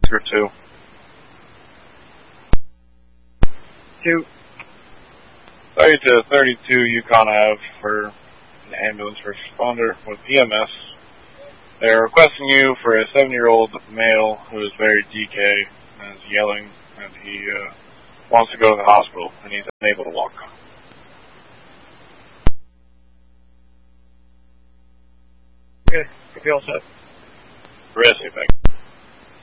or 2. 2. 30 to 32 Yukon Ave for an ambulance responder with EMS. They're requesting you for a 7-year-old male who is very DK and is yelling, and he wants to go to the hospital, and he's unable to walk. Okay, I feel set. Rest, thanks.